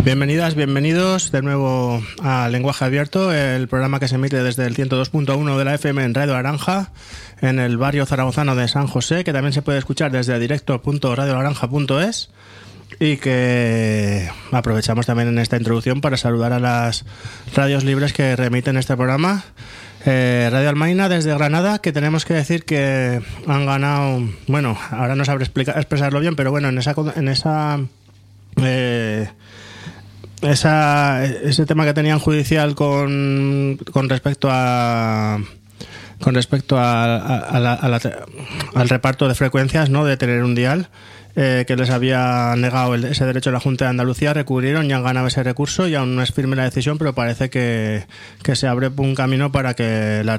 Bienvenidas, bienvenidos de nuevo a Lenguaje Abierto, el programa que se emite desde el 102.1 de la FM en Radio Naranja, en el barrio zaragozano de San José, que también se puede escuchar desde directo.radionaranja.es, y que aprovechamos también en esta introducción para saludar a las radios libres que remiten este programa. Radio Almaina desde Granada, que tenemos que decir que han ganado, bueno, ahora no sabré expresarlo bien, pero bueno, ese tema que tenían judicial con respecto al reparto de frecuencias, ¿no?, de tener un dial, que les había negado ese derecho a la Junta de Andalucía, recurrieron y han ganado ese recurso, y aún no es firme la decisión, pero parece que se abre un camino para que la